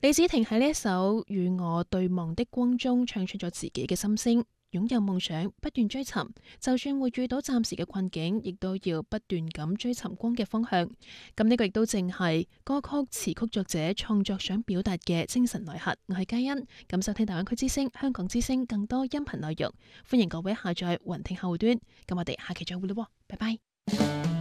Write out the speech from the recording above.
李子婷喺呢一首《與我對望的光》中唱出咗自己嘅心聲，擁有夢想，不斷追尋，就算會遇到暫時嘅困境，亦都要不斷咁追尋光嘅方向。咁呢個亦都正係歌曲詞曲作者創作想表達嘅精神內核。我係嘉欣，咁收聽大灣區之聲、香港之聲更多音頻內容，歡迎各位下載雲聽後端。咁我哋下期再會啦，拜拜。